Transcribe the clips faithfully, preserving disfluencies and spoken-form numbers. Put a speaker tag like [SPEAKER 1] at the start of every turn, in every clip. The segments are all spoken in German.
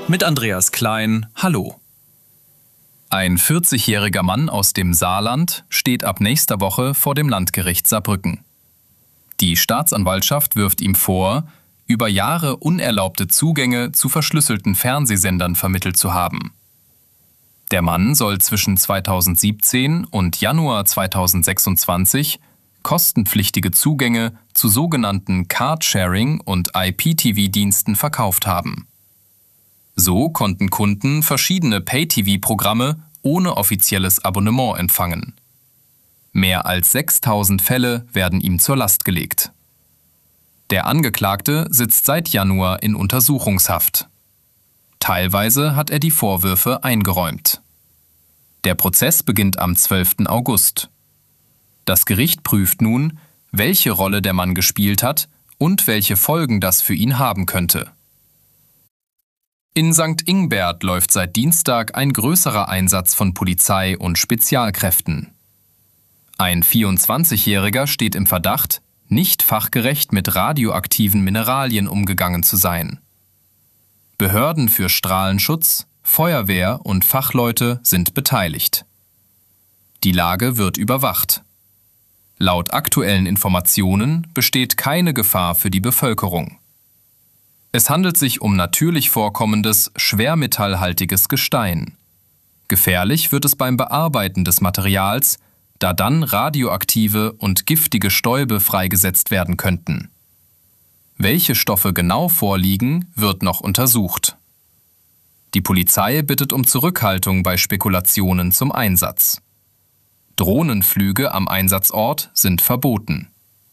[SPEAKER 1] Mit Andreas Klein, hallo. Ein vierzigjähriger Mann aus dem Saarland steht ab nächster Woche vor dem Landgericht Saarbrücken. Die Staatsanwaltschaft wirft ihm vor, über Jahre unerlaubte Zugänge zu verschlüsselten Fernsehsendern vermittelt zu haben. Der Mann soll zwischen zweitausendsiebzehn und Januar zweitausendsechsundzwanzig kostenpflichtige Zugänge zu sogenannten Card-Sharing- und I P T V-Diensten verkauft haben. So konnten Kunden verschiedene Pay-T V-Programme ohne offizielles Abonnement empfangen. Mehr als sechstausend Fälle werden ihm zur Last gelegt. Der Angeklagte sitzt seit Januar in Untersuchungshaft. Teilweise hat er die Vorwürfe eingeräumt. Der Prozess beginnt am zwölften August. Das Gericht prüft nun, welche Rolle der Mann gespielt hat und welche Folgen das für ihn haben könnte. In Sankt Ingbert läuft seit Dienstag ein größerer Einsatz von Polizei und Spezialkräften. Ein vierundzwanzigjähriger steht im Verdacht, nicht fachgerecht mit radioaktiven Mineralien umgegangen zu sein. Behörden für Strahlenschutz, Feuerwehr und Fachleute sind beteiligt. Die Lage wird überwacht. Laut aktuellen Informationen besteht keine Gefahr für die Bevölkerung. Es handelt sich um natürlich vorkommendes, schwermetallhaltiges Gestein. Gefährlich wird es beim Bearbeiten des Materials, da dann radioaktive und giftige Stäube freigesetzt werden könnten. Welche Stoffe genau vorliegen, wird noch untersucht. Die Polizei bittet um Zurückhaltung bei Spekulationen zum Einsatz. Drohnenflüge am Einsatzort sind verboten.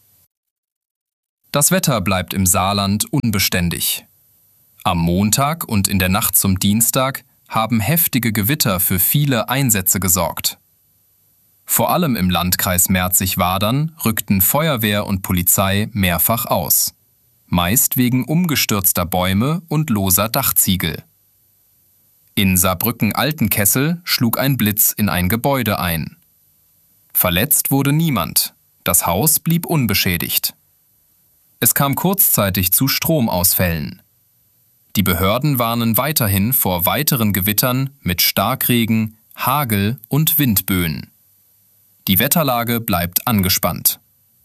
[SPEAKER 1] Das Wetter bleibt im Saarland unbeständig. Am Montag und in der Nacht zum Dienstag haben heftige Gewitter für viele Einsätze gesorgt. Vor allem im Landkreis Merzig-Wadern rückten Feuerwehr und Polizei mehrfach aus. Meist wegen umgestürzter Bäume und loser Dachziegel. In Saarbrücken-Altenkessel schlug ein Blitz in ein Gebäude ein. Verletzt wurde niemand, das Haus blieb unbeschädigt. Es kam kurzzeitig zu Stromausfällen. Die Behörden warnen weiterhin vor weiteren Gewittern mit Starkregen, Hagel und Windböen. Die Wetterlage bleibt angespannt.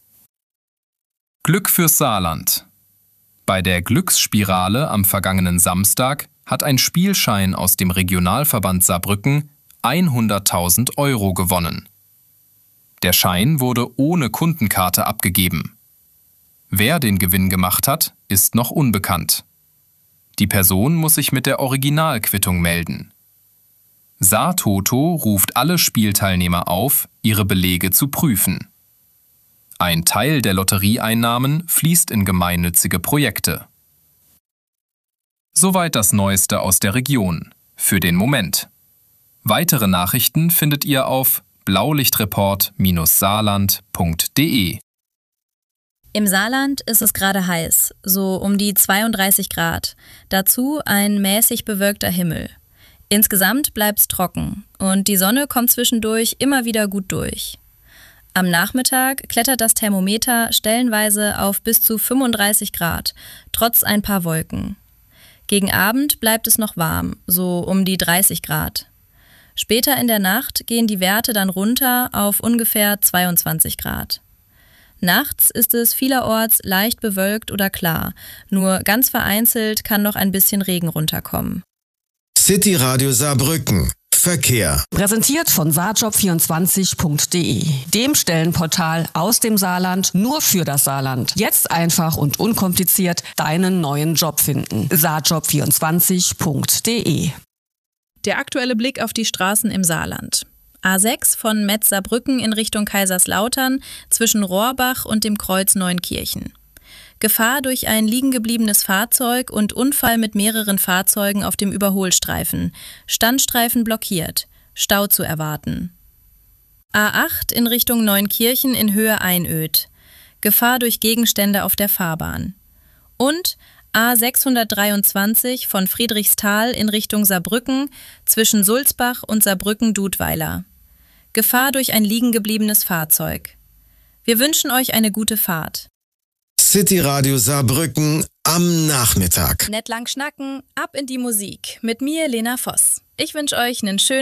[SPEAKER 1] Glück fürs Saarland. Bei der Glücksspirale am vergangenen Samstag hat ein Spielschein aus dem Regionalverband Saarbrücken hunderttausend Euro gewonnen. Der Schein wurde ohne Kundenkarte abgegeben. Wer den Gewinn gemacht hat, ist noch unbekannt. Die Person muss sich mit der Originalquittung melden. Saartoto ruft alle Spielteilnehmer auf, ihre Belege zu prüfen. Ein Teil der Lotterieeinnahmen fließt in gemeinnützige Projekte. Soweit das Neueste aus der Region. Für den Moment. Weitere Nachrichten findet ihr auf blaulichtreport Bindestrich saarland Punkt de.
[SPEAKER 2] Im Saarland ist es gerade heiß, so um die zweiunddreißig Grad. Dazu ein mäßig bewölkter Himmel. Insgesamt bleibt's trocken und die Sonne kommt zwischendurch immer wieder gut durch. Am Nachmittag klettert das Thermometer stellenweise auf bis zu fünfunddreißig Grad, trotz ein paar Wolken. Gegen Abend bleibt es noch warm, so um die dreißig Grad. Später in der Nacht gehen die Werte dann runter auf ungefähr zweiundzwanzig Grad. Nachts ist es vielerorts leicht bewölkt oder klar, nur ganz vereinzelt kann noch ein bisschen Regen runterkommen.
[SPEAKER 3] City Radio Saarbrücken. Verkehr.
[SPEAKER 4] Präsentiert von saarjob vierundzwanzig Punkt de, dem Stellenportal aus dem Saarland nur für das Saarland. Jetzt einfach und unkompliziert deinen neuen Job finden. saarjob vierundzwanzig Punkt de.
[SPEAKER 2] Der aktuelle Blick auf die Straßen im Saarland. A sechs von Metz-Saarbrücken in Richtung Kaiserslautern zwischen Rohrbach und dem Kreuz Neunkirchen. Gefahr durch ein liegengebliebenes Fahrzeug und Unfall mit mehreren Fahrzeugen auf dem Überholstreifen. Standstreifen blockiert. Stau zu erwarten. A acht in Richtung Neunkirchen in Höhe Einöd. Gefahr durch Gegenstände auf der Fahrbahn. Und A sechshundertdreiundzwanzig von Friedrichsthal in Richtung Saarbrücken zwischen Sulzbach und Saarbrücken-Dudweiler. Gefahr durch ein liegengebliebenes Fahrzeug. Wir wünschen euch eine gute Fahrt.
[SPEAKER 3] City Radio Saarbrücken am Nachmittag.
[SPEAKER 2] Nett lang schnacken, ab in die Musik. Mit mir, Lena Voss. Ich wünsche euch einen schönen